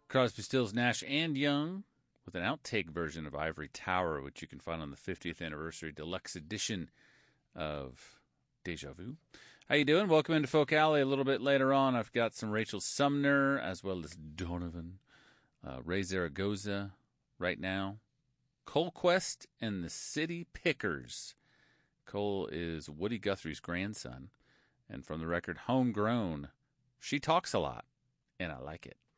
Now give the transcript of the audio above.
Crosby, Stills, Nash, and Young with an outtake version of Ivory Tower, which you can find on the 50th anniversary deluxe edition of Deja Vu. How you doing? Welcome into Folk Alley. A little bit later on, I've got some Rachel Sumner as well as Donovan, Ray Zaragoza right now, Cole Quest, and the City Pickers. Cole is Woody Guthrie's grandson, and from the record Homegrown, she talks a lot, and I like it.